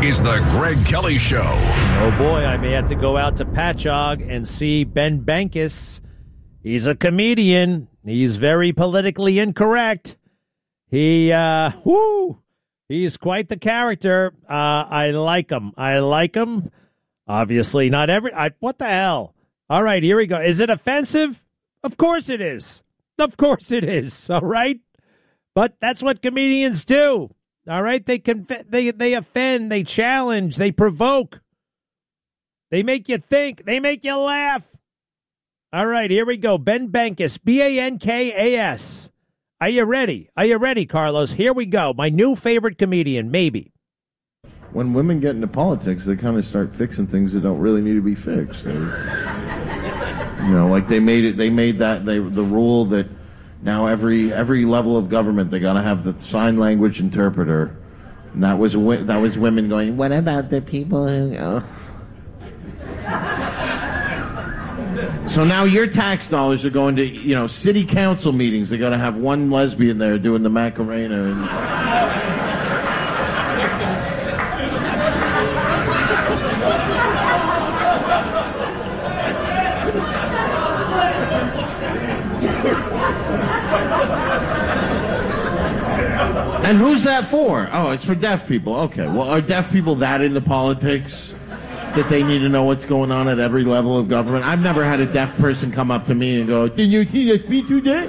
is the Greg Kelly Show. Oh, boy, I may have to go out to Patchogue and see Ben Bankus. He's a comedian. He's very politically incorrect. He's quite the character. I like him. Obviously, not what the hell? All right, here we go. Is it offensive? Of course it is. All right. But that's what comedians do. All right. They offend, they challenge, they provoke. They make you think, they make you laugh. All right, here we go. Ben Bankus, Bankas. Are you ready, Carlos? Here we go. My new favorite comedian, maybe. When women get into politics, they kind of start fixing things that don't really need to be fixed. Like they made the rule that now every level of government they got to have the sign language interpreter, and that was women going, "What about the people who?" So now your tax dollars are going to, city council meetings. They got to have one lesbian there doing the Macarena. And who's that for? Oh, it's for deaf people. Okay. Well, are deaf people that into politics that they need to know what's going on at every level of government? I've never had a deaf person come up to me and go, "Did you see the speech today?"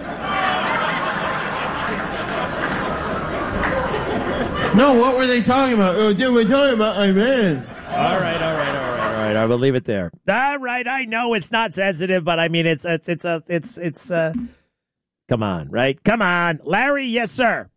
No, what were they talking about? Oh, they were talking about Iran. All right. I will leave it there. All right. I know it's not sensitive, but I mean, it's come on, right? Come on. Larry, yes, sir.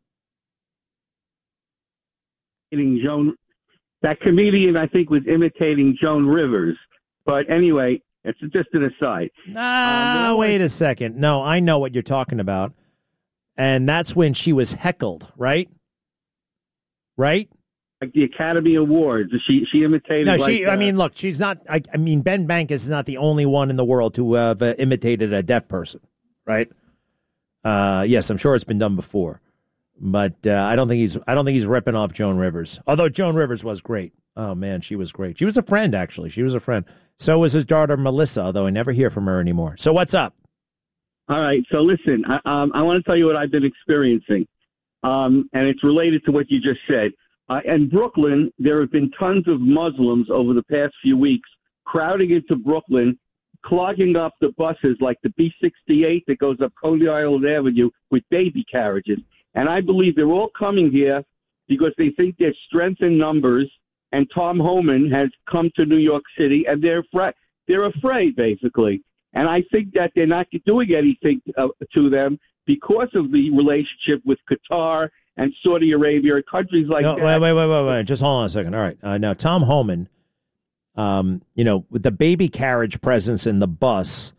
That comedian, I think, was imitating Joan Rivers. But anyway, it's just an aside. Wait a second. No, I know what you're talking about. And that's when she was heckled, right? Right? Like the Academy Awards. She imitated... No, look, she's not... Ben Bankus is not the only one in the world to have imitated a deaf person, right? Yes, I'm sure it's been done before. But I don't think he's ripping off Joan Rivers. Although Joan Rivers was great. Oh man, she was great. She was a friend, actually. She was a friend. So was his daughter Melissa. Although I never hear from her anymore. So what's up? All right. So listen, I want to tell you what I've been experiencing, and it's related to what you just said. In Brooklyn, there have been tons of Muslims over the past few weeks crowding into Brooklyn, clogging up the buses like the B68 that goes up Coney Island Avenue with baby carriages. And I believe they're all coming here because they think there's strength in numbers, and Tom Homan has come to New York City, and they're afraid, basically. And I think that they're not doing anything to them because of the relationship with Qatar and Saudi Arabia, countries like that. Wait. Just hold on a second. All right. Now, Tom Homan, with the baby carriage presence in the bus,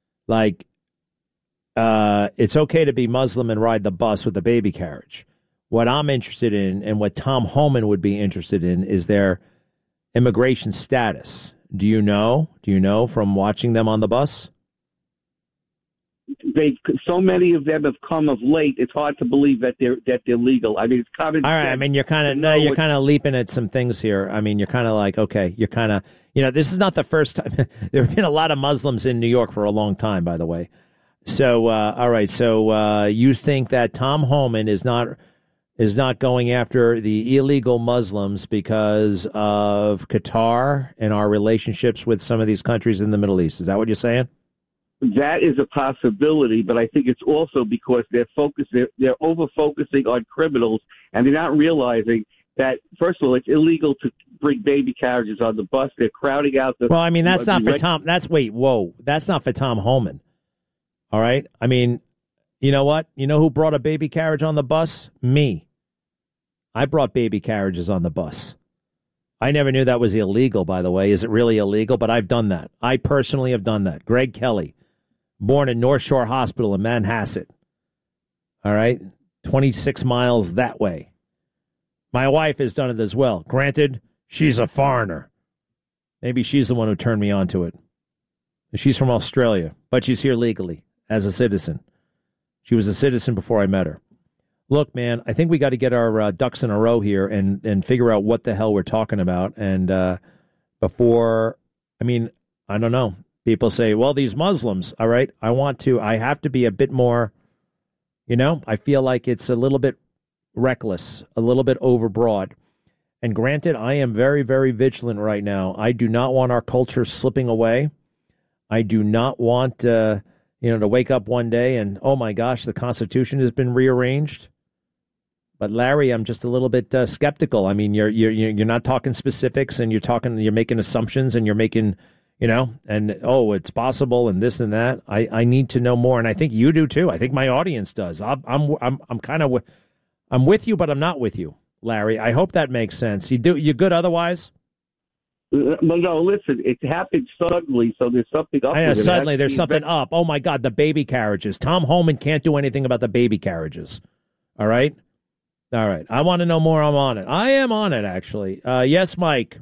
it's okay to be Muslim and ride the bus with the baby carriage. What I'm interested in, and what Tom Homan would be interested in, is their immigration status. Do you know from watching them on the bus? So many of them have come of late. It's hard to believe that they're legal. I mean, it's common. All right. I mean, you're kind of leaping at some things here. I mean, you're kind of like, okay, you're kind of, this is not the first time. There have been a lot of Muslims in New York for a long time, by the way. So, all right. So, you think that Tom Homan is not going after the illegal Muslims because of Qatar and our relationships with some of these countries in the Middle East? Is that what you're saying? That is a possibility, but I think it's also because they're over-focusing on criminals, and they're not realizing that, first of all, it's illegal to bring baby carriages on the bus. They're crowding out the... Well, I mean, that's not for Tom. That's not for Tom Homan. All right. I mean, you know what? You know who brought a baby carriage on the bus? Me. I brought baby carriages on the bus. I never knew that was illegal, by the way. Is it really illegal? But I've done that. I personally have done that. Greg Kelly, born in North Shore Hospital in Manhasset. All right. 26 miles that way. My wife has done it as well. Granted, she's a foreigner. Maybe she's the one who turned me on to it. She's from Australia, but she's here legally. As a citizen. She was a citizen before I met her. Look, man, I think we got to get our ducks in a row here and figure out what the hell we're talking about. And before, I mean, I don't know. People say, well, these Muslims, all right, I have to be a bit more, I feel like it's a little bit reckless, a little bit overbroad. And granted, I am very, very vigilant right now. I do not want our culture slipping away. I do not want, to wake up one day and, oh my gosh, the Constitution has been rearranged. But Larry, I'm just a little bit skeptical. I mean, you're not talking specifics, and you're making assumptions, and you're making, it's possible, and this and that. I need to know more, and I think you do too. I think my audience does. I'm kind of I'm with you, but I'm not with you, Larry. I hope that makes sense. You good otherwise? No, listen, it happened suddenly, so there's something up. Suddenly, there's something up. Oh my God, the baby carriages. Tom Homan can't do anything about the baby carriages. All right. I want to know more. I'm on it. I am on it, actually. Yes, Mike.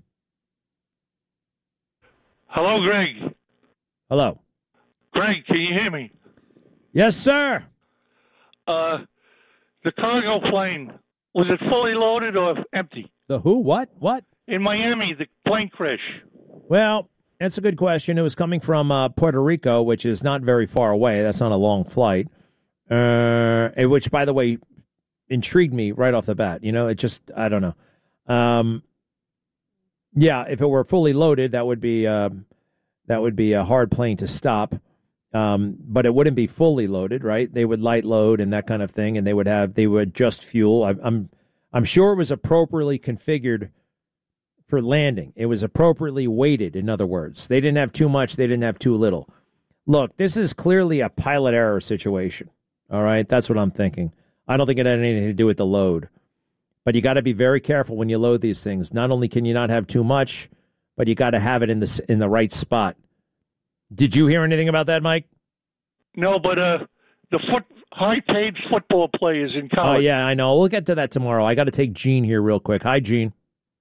Hello, Greg. Hello. Greg, can you hear me? Yes, sir. The cargo plane, was it fully loaded or empty? The who? What? In Miami, the plane crash. Well, that's a good question. It was coming from Puerto Rico, which is not very far away. That's not a long flight. Which, by the way, intrigued me right off the bat. It just, I don't know. Yeah, if it were fully loaded, that would be a hard plane to stop. But it wouldn't be fully loaded, right? They would light load and that kind of thing, and they would adjust fuel. I'm sure it was appropriately configured for landing. It was appropriately weighted, in other words. They didn't have too much, they didn't have too little. Look, this is clearly a pilot error situation. All right, that's what I'm thinking. I don't think it had anything to do with the load. But you got to be very careful when you load these things. Not only can you not have too much, but you got to have it in the right spot. Did you hear anything about that, Mike? No, but the high-paid football players in college. Oh, yeah, I know. We'll get to that tomorrow. I got to take Jean here real quick. Hi, Jean.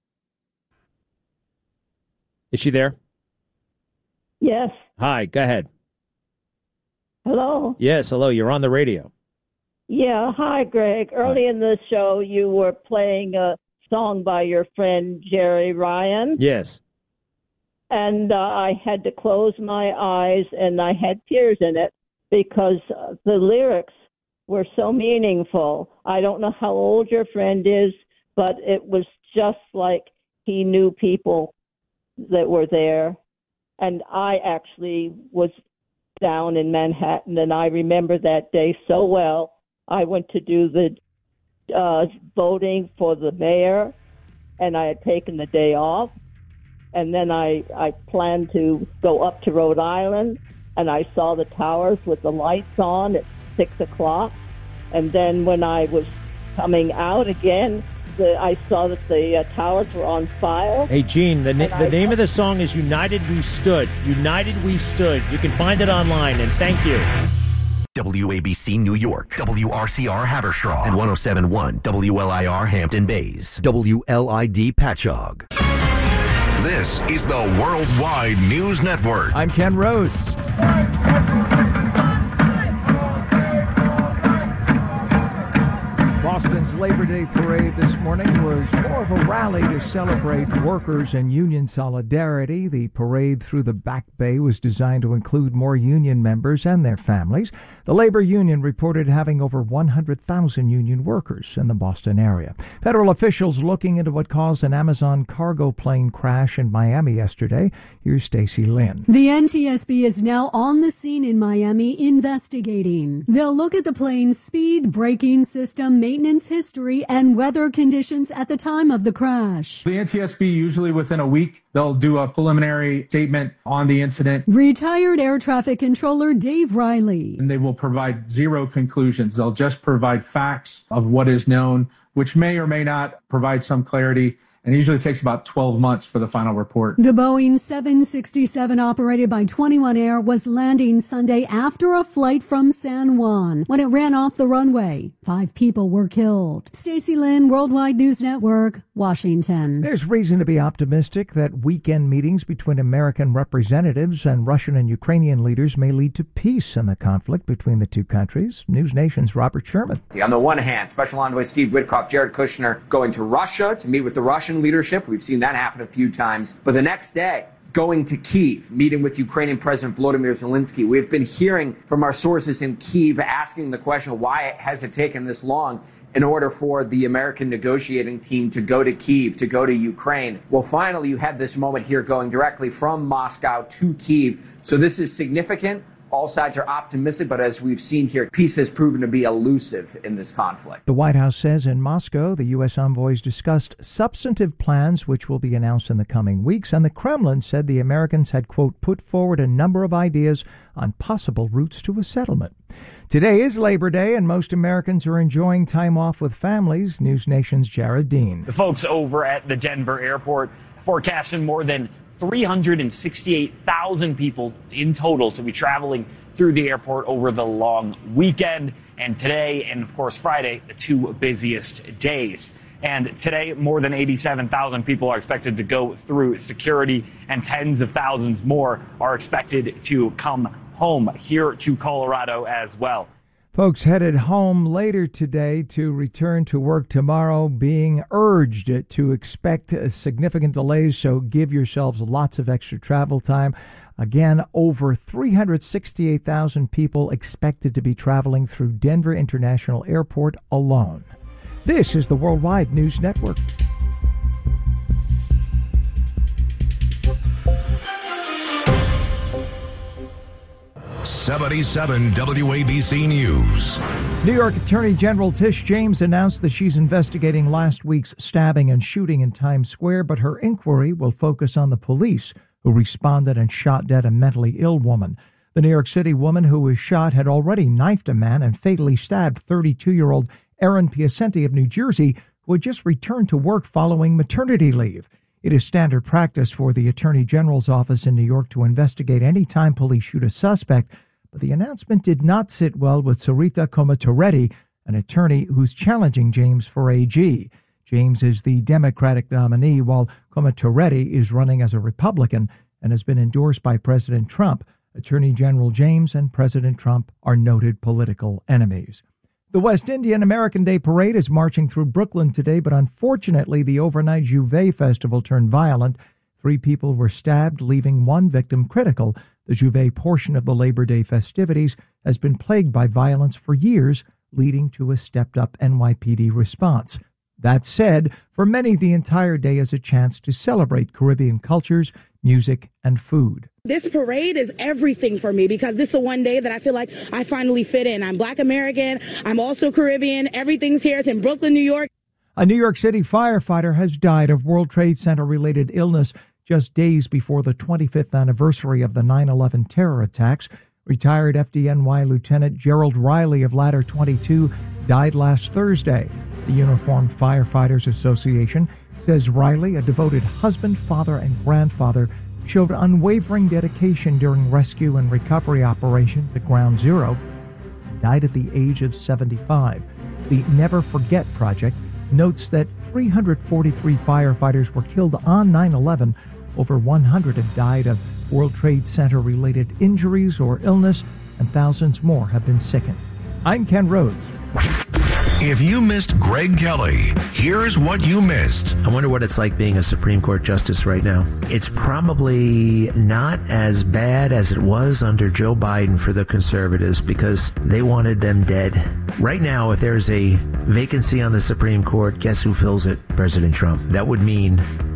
Is she there? Yes. Hi, go ahead. Hello? Yes, hello. You're on the radio. Yeah, hi, Greg. Early in the show, you were playing a song by your friend Jerry Ryan. Yes. And I had to close my eyes, and I had tears in it because the lyrics were so meaningful. I don't know how old your friend is, but it was just like he knew people that were there. And I actually was down in Manhattan, and I remember that day so well. I went to do the voting for the mayor, and I had taken the day off. And then I planned to go up to Rhode Island, and I saw the towers with the lights on at 6 o'clock. And then when I was coming out again, I saw that the towers were on fire. Hey, Gene, the name of the song is United We Stood. United We Stood. You can find it online, and thank you. WABC New York, WRCR Haverstraw, and 107.1 WLIR Hampton Bays, WLID Patchogue. This is the Worldwide News Network. I'm Ken Rhodes. Boston's Labor Day parade this morning was more of a rally to celebrate workers and union solidarity. The parade through the Back Bay was designed to include more union members and their families. The labor union reported having over 100,000 union workers in the Boston area. Federal officials looking into what caused an Amazon cargo plane crash in Miami yesterday. Here's Stacy Lynn. The NTSB is now on the scene in Miami investigating. They'll look at the plane's speed, braking system, maintenance history, and weather conditions at the time of the crash. The NTSB, usually within a week, they'll do a preliminary statement on the incident. Retired air traffic controller Dave Riley. And they will provide zero conclusions. They'll just provide facts of what is known, which may or may not provide some clarity and it usually takes about 12 months for the final report. The Boeing 767 operated by 21 Air was landing Sunday after a flight from San Juan. When it ran off the runway, 5 people were killed. Stacey Lynn, Worldwide News Network, Washington. There's reason to be optimistic that weekend meetings between American representatives and Russian and Ukrainian leaders may lead to peace in the conflict between the two countries. News Nation's Robert Sherman. On the one hand, Special Envoy Steve Witkoff, Jared Kushner going to Russia to meet with the Russian leadership. We've seen that happen a few times. But the next day, going to Kyiv, meeting with Ukrainian President Volodymyr Zelensky. We've been hearing from our sources in Kyiv asking the question, why has it taken this long in order for the American negotiating team to go to Kyiv, to go to Ukraine? Well, finally, you had this moment here going directly from Moscow to Kyiv. So this is significant. All sides are optimistic, but as we've seen here, peace has proven to be elusive in this conflict. The White House says in Moscow, the U.S. envoys discussed substantive plans which will be announced in the coming weeks, and the Kremlin said the Americans had, quote, put forward a number of ideas on possible routes to a settlement. Today is Labor Day, and most Americans are enjoying time off with families. News Nation's Jared Dean. The folks over at the Denver airport forecasting more than 368,000 people in total to be traveling through the airport over the long weekend. And today, and of course Friday, the 2 busiest days. And today, more than 87,000 people are expected to go through security, and tens of thousands more are expected to come home here to Colorado as well. Folks headed home later today to return to work tomorrow, being urged to expect significant delays, so give yourselves lots of extra travel time. Again, over 368,000 people expected to be traveling through Denver International Airport alone. This is the Worldwide News Network. '77 WABC News. New York Attorney General Tish James announced that she's investigating last week's stabbing and shooting in Times Square, but her inquiry will focus on the police who responded and shot dead a mentally ill woman. The New York City woman who was shot had already knifed a man and fatally stabbed 32-year-old Erin Piacenti of New Jersey, who had just returned to work following maternity leave. It is standard practice for the Attorney General's office in New York to investigate any time police shoot a suspect, but the announcement did not sit well with Sarita Comatoretti, an attorney who's challenging James for AG. James is the Democratic nominee, while Comatoretti is running as a Republican and has been endorsed by President Trump. Attorney General James and President Trump are noted political enemies. The West Indian American Day Parade is marching through Brooklyn today, but unfortunately the overnight Juve festival turned violent. 3 people were stabbed, leaving 1 victim critical. The Juve portion of the Labor Day festivities has been plagued by violence for years, leading to a stepped-up NYPD response. That said, for many, the entire day is a chance to celebrate Caribbean cultures, music, and food. This parade is everything for me because this is the one day that I feel like I finally fit in. I'm Black American. I'm also Caribbean. Everything's here. It's in Brooklyn, New York. A New York City firefighter has died of World Trade Center-related illness just days before the 25th anniversary of the 9/11 terror attacks. Retired FDNY Lieutenant Gerald Riley of Ladder 22 died last Thursday. The Uniformed Firefighters Association says Riley, a devoted husband, father, and grandfather, showed unwavering dedication during rescue and recovery operations at Ground Zero, and died at the age of 75. The Never Forget Project notes that 343 firefighters were killed on 9/11. Over 100 have died of World Trade Center-related injuries or illness, and thousands more have been sickened. I'm Ken Rhodes. If you missed Greg Kelly, here's what you missed. I wonder what it's like being a Supreme Court justice right now. It's probably not as bad as it was under Joe Biden for the conservatives because they wanted them dead. Right now, if there's a vacancy on the Supreme Court, guess who fills it? President Trump. That would mean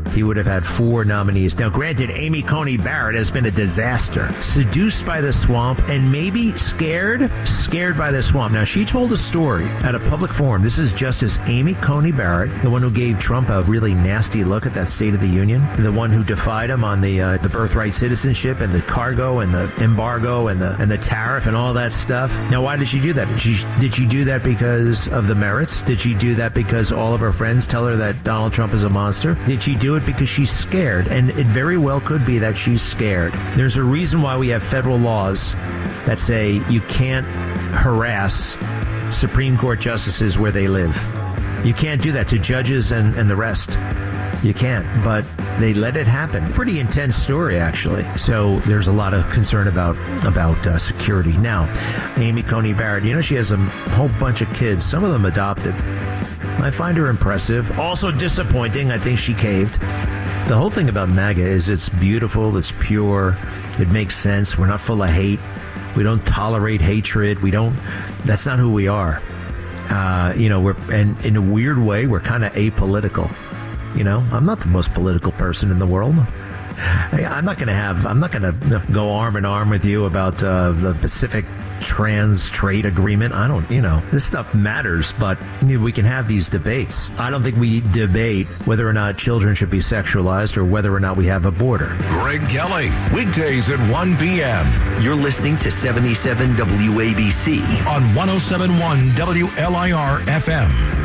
he would have had 4 nominees. Now, granted, Amy Coney Barrett has been a disaster. Seduced by the swamp and maybe scared by the swamp. Now, she told a story at a public forum. This is Justice Amy Coney Barrett, the one who gave Trump a really nasty look at that State of the Union, the one who defied him on the birthright citizenship and the cargo and the embargo and the tariff and all that stuff. Now, why did she do that? Did she do that because of the merits? Did she do that because all of her friends tell her that Donald Trump is a monster? Did she do it because she's scared? And it very well could be that she's scared. There's a reason why we have federal laws that say you can't harass Supreme Court justices where they live. You can't do that to judges and the rest. You can't, but they let it happen. Pretty intense story, actually. So there's a lot of concern about security. Now, Amy Coney Barrett, she has a whole bunch of kids, some of them adopted. I find her impressive. Also disappointing. I think she caved. The whole thing about MAGA is it's beautiful, it's pure, it makes sense. We're not full of hate. We don't tolerate hatred. That's not who we are. And in a weird way, we're kind of apolitical. I'm not the most political person in the world. I'm not going to go arm in arm with you about the Pacific Trans Trade Agreement. This stuff matters, but we can have these debates. I don't think we debate whether or not children should be sexualized or whether or not we have a border. Greg Kelly, weekdays at 1 p.m. You're listening to 77 WABC on 107.1 WLIR FM.